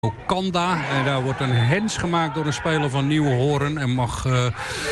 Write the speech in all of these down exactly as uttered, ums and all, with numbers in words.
Mokanda. En daar wordt een hens gemaakt door een speler van Nieuwenhoorn. En mag uh,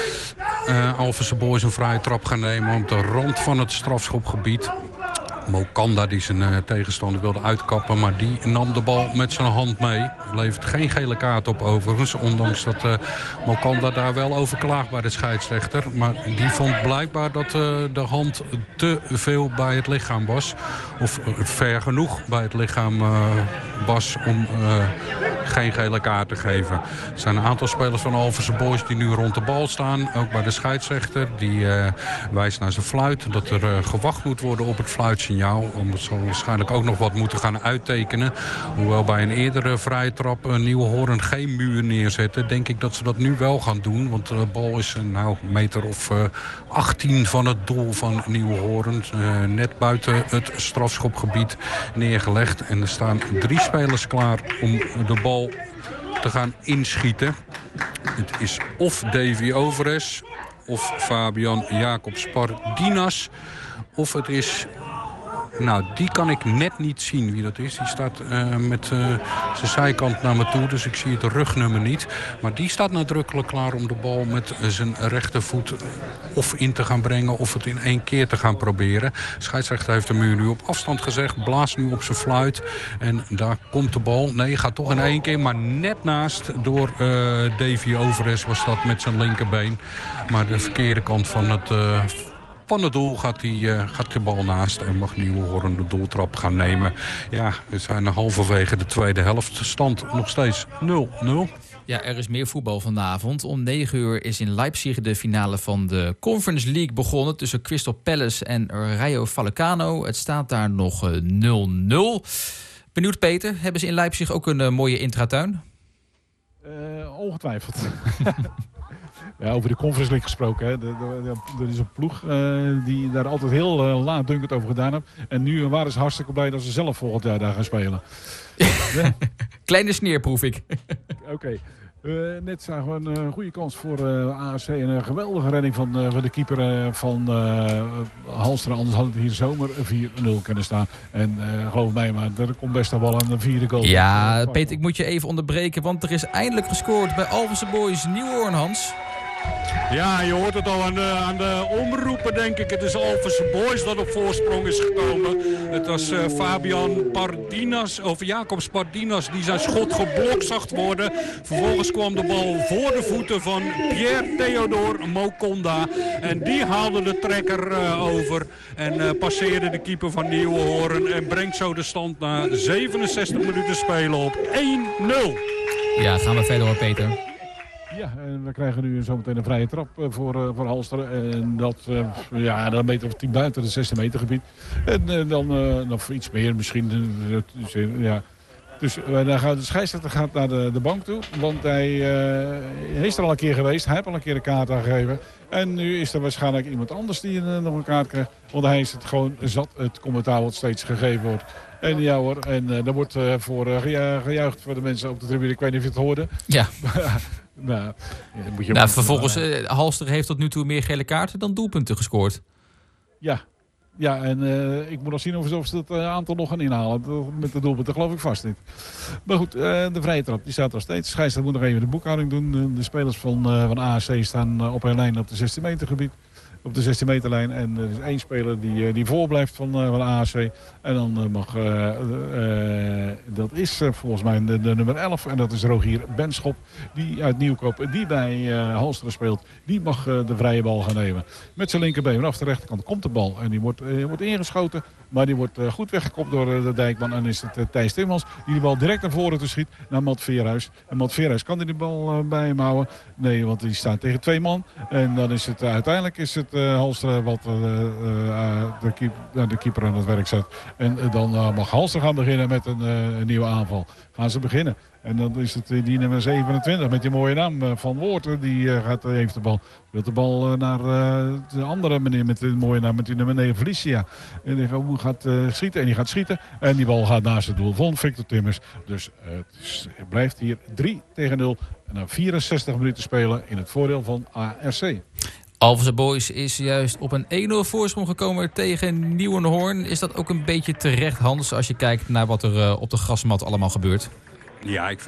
uh, Alphense Boys een vrije trap gaan nemen op de rand van het strafschopgebied. Mokanda die zijn uh, tegenstander wilde uitkappen, maar die nam de bal met zijn hand mee. Levert geen gele kaart op overigens, ondanks dat uh, Mokanda daar wel over klaagt bij de scheidsrechter. Maar die vond blijkbaar dat uh, de hand te veel bij het lichaam was. Of uh, ver genoeg bij het lichaam uh, was om uh, geen gele kaart te geven. Er zijn een aantal spelers van Alphense Boys die nu rond de bal staan. Ook bij de scheidsrechter. Die uh, wijst naar zijn fluit. Dat er uh, gewacht moet worden op het fluitsignaal. Omdat ze waarschijnlijk ook nog wat moeten gaan uittekenen. Hoewel bij een eerdere vrije trap uh, Nieuwenhoorn geen muur neerzetten. Denk ik dat ze dat nu wel gaan doen. Want de bal is uh, nou, een meter of uh, achttien van het doel van Nieuwenhoorn. Uh, net buiten het strafschopgebied neergelegd. En er staan drie spelers klaar om de bal te gaan inschieten. Het is of Davy Overes of Fabian Jacobs Pardinas. Of het is... Nou, die kan ik net niet zien wie dat is. Die staat uh, met uh, zijn zijkant naar me toe, dus ik zie het rugnummer niet. Maar die staat nadrukkelijk klaar om de bal met zijn rechtervoet of in te gaan brengen of het in één keer te gaan proberen. De scheidsrechter heeft hem nu op afstand gezegd, blaast nu op zijn fluit. En daar komt de bal. Nee, gaat toch in één keer, maar net naast door uh, Davy Overes was dat met zijn linkerbeen. Maar de verkeerde kant van het... Uh, Van het doel gaat, die, uh, gaat de bal naast en mag Nieuwenhoorn de doeltrap gaan nemen. Ja, we zijn halverwege de tweede helft. Stand nog steeds nul nul. Ja, er is meer voetbal vanavond. Om negen uur is in Leipzig de finale van de Conference League begonnen tussen Crystal Palace en Rayo Vallecano. Het staat daar nog nul nul. Benieuwd, Peter, hebben ze in Leipzig ook een uh, mooie intratuin? Uh, ongetwijfeld. Ja, over de Conference League gesproken. Hè. Er is een ploeg uh, die daar altijd heel uh, laatdunkend over gedaan heeft. En nu waren ze hartstikke blij dat ze zelf volgend jaar daar gaan spelen. Ja. Kleine sneer, proef ik. Oké. Okay. Uh, net zagen we een uh, goede kans voor uh, A S C. En een geweldige redding van, uh, van de keeper uh, van uh, Halsteren. Anders had het hier zomaar vier nul kunnen staan. En uh, geloof mij maar, er komt best wel aan de vierde goal. Ja, Peter, ik moet je even onderbreken. Want er is eindelijk gescoord bij Alphense Boys Nieuwenhoorn, Hans. Ja, je hoort het al aan de, aan de omroepen, denk ik. Het is Alphense Boys dat op voorsprong is gekomen. Het was uh, Fabian Pardinas, of Jacobs Pardinas, die zijn schot geblokt zag worden. Vervolgens kwam de bal voor de voeten van Pierre Theodore Mokonda. En die haalde de trekker uh, over en uh, passeerde de keeper van Nieuwenhoorn. En brengt zo de stand na zevenenzestig minuten spelen op één nul. Ja, gaan we verder hoor, Peter. Ja, en we krijgen nu zometeen een vrije trap voor, uh, voor Halsteren. En dat, uh, ja, dan meter of tien buiten het zestien meter gebied. En uh, dan uh, nog iets meer misschien. Uh, ja. Dus uh, dan gaat de scheidsrechter gaat naar de, de bank toe. Want hij uh, is er al een keer geweest. Hij heeft al een keer een kaart aangegeven. En nu is er waarschijnlijk iemand anders die uh, nog een kaart krijgt. Want hij is het gewoon zat, het commentaar wat steeds gegeven wordt. En ja hoor, en uh, daar wordt uh, voor uh, geju- gejuicht voor de mensen op de tribune. Ik weet niet of je het hoorde. Ja. nou, ja, moet je nou, vervolgens, uh, Halsteren heeft tot nu toe meer gele kaarten dan doelpunten gescoord. Ja, ja en uh, ik moet nog zien of ze, of ze dat uh, aantal nog gaan inhalen. Met de doelpunten geloof ik vast niet. Maar goed, uh, de vrije trap die staat er steeds. De scheidsrechter moet nog even de boekhouding doen. De, de spelers van, uh, van A S C staan uh, op een lijn op de zestien meter gebied. Op de zestien meter lijn. En er is één speler die, die voorblijft van, uh, van A S C. En dan uh, mag, uh, uh, dat is uh, volgens mij de, de nummer elf. En dat is Rogier Benschop. Die uit Nieuwkoop, die bij uh, Halsteren speelt. Die mag uh, de vrije bal gaan nemen. Met zijn linkerbeen. Vanaf de rechterkant komt de bal. En die wordt, uh, wordt ingeschoten. Maar die wordt uh, goed weggekopt door uh, de Dijkman. En dan is het uh, Thijs Timmels die de bal direct naar voren te schiet. Naar Mat Veerhuis. En Mat Veerhuis kan die de bal uh, bij hem houden. Nee, want die staat tegen twee man. En dan is het uh, uiteindelijk is het uh, Halsteren wat uh, uh, de, keep, uh, de keeper aan het werk zet. En uh, dan uh, mag Halsteren gaan beginnen met een, uh, een nieuwe aanval. Gaan ze beginnen. En dan is het uh, die nummer zevenentwintig met die mooie naam uh, Van Woorten. Die uh, gaat, uh, heeft de bal. Wil de bal uh, naar uh, de andere meneer met de mooie naam. Met die nummer negen Felicia. En die gaat uh, schieten. En die gaat schieten. En die bal gaat naast het doel van Victor Timmers. Dus uh, het, is, het blijft hier drie tegen nul. En na vierenzestig minuten spelen in het voordeel van A S C. Alphense Boys is juist op een één nul voorsprong gekomen tegen Nieuwenhoorn. Is dat ook een beetje terecht, Hans, als je kijkt naar wat er uh, op de grasmat allemaal gebeurt? Ja, ik